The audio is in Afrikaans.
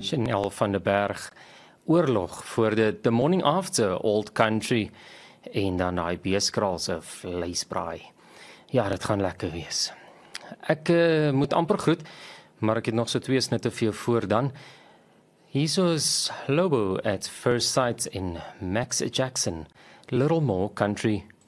Chanel van der Berg, oorlog voor The Morning After, Old Country, en dan daai beeskraal se vleisbraai. Ja, dit gaan lekker wees. Ek moet amper groet, maar ek het nog so 2 snitte vir jou voor dan. Hier is Lobo at First Sight in Max Jackson, Little More Country.